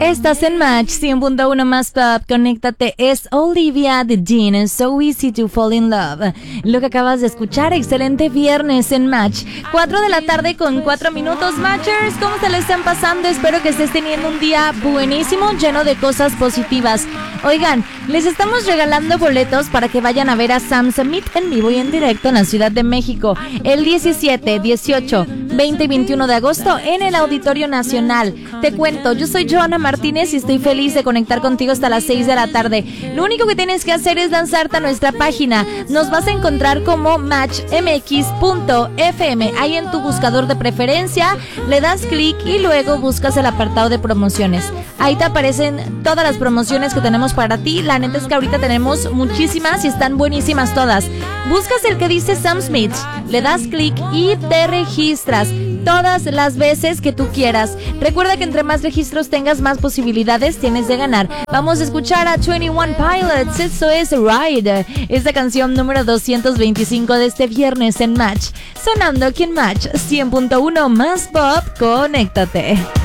Estás en Match 100.1 más pop. Conéctate. Es Olivia de Dean. So easy to fall in love. Lo que acabas de escuchar, excelente viernes en Match. 4 de la tarde con 4 minutos. Matchers, ¿cómo se le están pasando? Espero que estés teniendo un día buenísimo, lleno de cosas positivas. Oigan, les estamos regalando boletos para que vayan a ver a Sam Smith en vivo y en directo en la Ciudad de México el 17, 18, 20 y 21 de agosto en el Auditorio Nacional. Te cuento, yo soy Joana Martínez y estoy feliz de conectar contigo hasta las 6 de la tarde. Lo único que tienes que hacer es lanzarte a nuestra página. Nos vas a encontrar como matchmx.fm. Ahí en tu buscador de preferencia le das clic y luego buscas el apartado de promociones. Ahí te aparecen todas las promociones que tenemos para ti. La neta es que ahorita tenemos muchísimas y están buenísimas todas. Buscas el que dice Sam Smith, le das clic y te registras todas las veces que tú quieras. Recuerda que entre más registros tengas, más posibilidades tienes de ganar. Vamos a escuchar a 21 Pilots. Eso es Ride. Esta canción número 225 de este viernes en Match. Sonando aquí en Match 100.1 más pop. Conéctate.